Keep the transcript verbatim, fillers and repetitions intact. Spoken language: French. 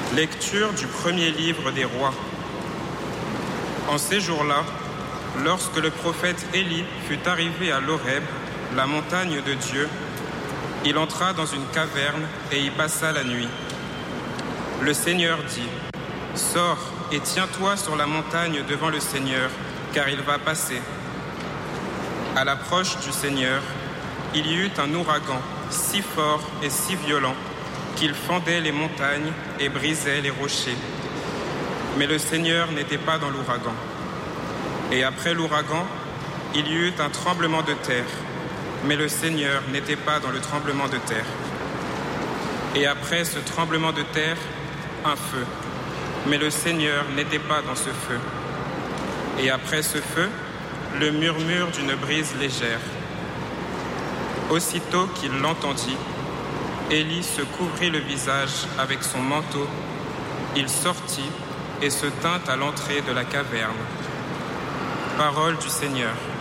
Lecture du premier livre des rois. En ces jours-là, lorsque le prophète Élie fut arrivé à l'Horeb, la montagne de Dieu, il entra dans une caverne et y passa la nuit. Le Seigneur dit : « Sors et tiens-toi sur la montagne devant le Seigneur, car il va passer. » À l'approche du Seigneur, il y eut un ouragan si fort et si violent qu'il fendait les montagnes et brisait les rochers. Mais le Seigneur n'était pas dans l'ouragan. Et après l'ouragan, il y eut un tremblement de terre, mais le Seigneur n'était pas dans le tremblement de terre. Et après ce tremblement de terre, un feu, mais le Seigneur n'était pas dans ce feu. Et après ce feu, le murmure d'une brise légère. Aussitôt qu'il l'entendit, Élie se couvrit le visage avec son manteau. Il sortit et se tint à l'entrée de la caverne. Parole du Seigneur.